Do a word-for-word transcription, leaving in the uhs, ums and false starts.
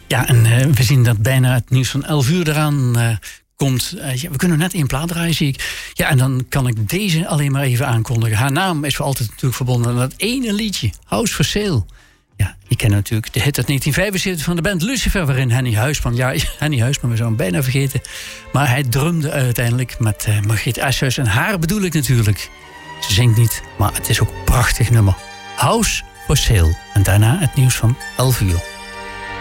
Ja, en uh, we zien dat bijna het nieuws van elf uur eraan uh, komt. Uh, ja, we kunnen net één plaat draaien, zie ik. Ja, en dan kan ik deze alleen maar even aankondigen. Haar naam is voor altijd natuurlijk verbonden aan dat ene liedje. House for Sale. Ja, je kent natuurlijk de hit uit negentien vijfenzeventig van de band Lucifer, waarin Henny Huisman, ja, Henny Huisman, we zouden hem bijna vergeten. Maar hij drumde uiteindelijk met uh, Margriet Eshuis. En haar bedoel ik natuurlijk. Ze zingt niet, maar het is ook een prachtig nummer. House for Sale. En daarna het nieuws van elf uur.